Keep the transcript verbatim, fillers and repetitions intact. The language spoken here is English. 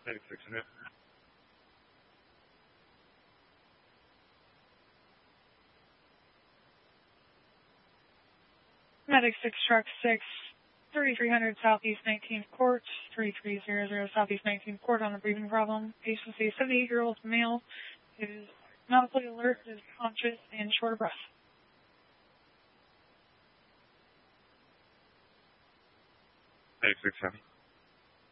ninety-six and Medic six, Truck six, thirty-three hundred Southeast nineteenth Court, thirty-three hundred Southeast nineteenth Court on a breathing problem. Patient is a seventy-eight-year-old male who is medically alert, is conscious, and short of breath. ninety-six seven.